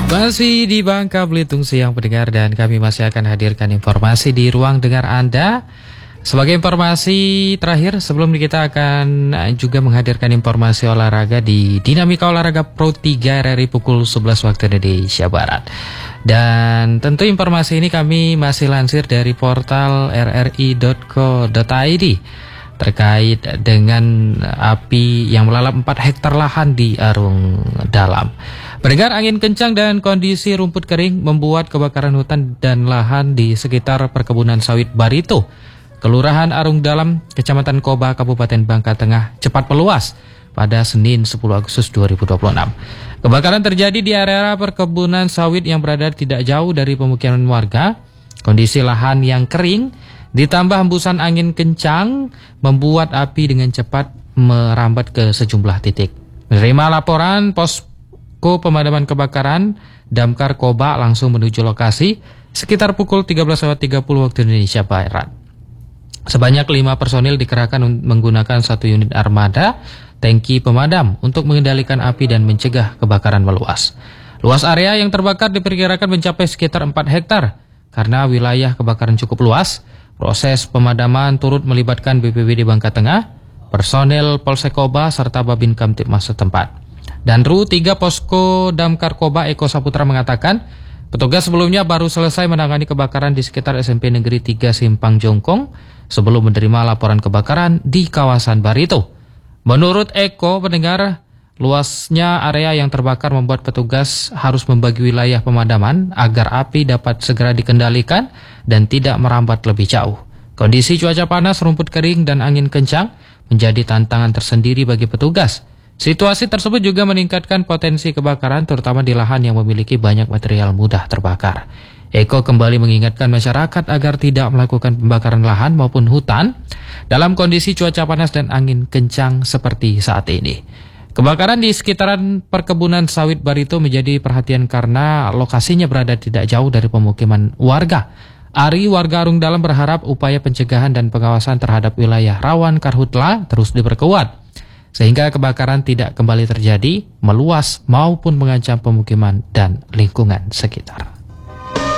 Masih di Bangka Belitung Siang pendengar, dan kami masih akan hadirkan informasi di ruang dengar Anda. Sebagai informasi terakhir, sebelum kita akan juga menghadirkan informasi olahraga di Dinamika Olahraga Pro 3 RRI pukul 11 waktu Indonesia Barat. Dan tentu informasi ini kami masih lansir dari portal rri.co.id terkait dengan api yang melalap 4 hektar lahan di Arung Dalam. Pendengar, angin kencang dan kondisi rumput kering membuat kebakaran hutan dan lahan di sekitar perkebunan sawit Barito, Kelurahan Arung Dalam, Kecamatan Koba, Kabupaten Bangka Tengah cepat meluas pada Senin 10 Agustus 2026. Kebakaran terjadi di area perkebunan sawit yang berada tidak jauh dari pemukiman warga. Kondisi lahan yang kering ditambah hembusan angin kencang membuat api dengan cepat merambat ke sejumlah titik. Menerima laporan, posko pemadaman kebakaran Damkar Koba langsung menuju lokasi sekitar pukul 13.30 waktu Indonesia Barat. Sebanyak 5 personil dikerahkan menggunakan 1 unit armada tangki pemadam untuk mengendalikan api dan mencegah kebakaran meluas. Luas area yang terbakar diperkirakan mencapai sekitar 4 hektar. Karena wilayah kebakaran cukup luas, proses pemadaman turut melibatkan BPBD Bangka Tengah, personel Polsek Koba, serta Babin Kamtibmas setempat. Dan Ru 3 Posko Damkar Koba Eko Saputra mengatakan, petugas sebelumnya baru selesai menangani kebakaran di sekitar SMP Negeri 3 Simpang Jongkong sebelum menerima laporan kebakaran di kawasan Barito. Menurut Eko, pendengar, luasnya area yang terbakar membuat petugas harus membagi wilayah pemadaman agar api dapat segera dikendalikan dan tidak merambat lebih jauh. Kondisi cuaca panas, rumput kering, dan angin kencang menjadi tantangan tersendiri bagi petugas. Situasi tersebut juga meningkatkan potensi kebakaran, terutama di lahan yang memiliki banyak material mudah terbakar. Eko kembali mengingatkan masyarakat agar tidak melakukan pembakaran lahan maupun hutan dalam kondisi cuaca panas dan angin kencang seperti saat ini. Kebakaran di sekitaran perkebunan sawit Barito menjadi perhatian karena lokasinya berada tidak jauh dari pemukiman warga. Ari, warga Arung Dalam, berharap upaya pencegahan dan pengawasan terhadap wilayah rawan karhutla terus diperkuat, sehingga kebakaran tidak kembali terjadi, meluas maupun mengancam pemukiman dan lingkungan sekitar.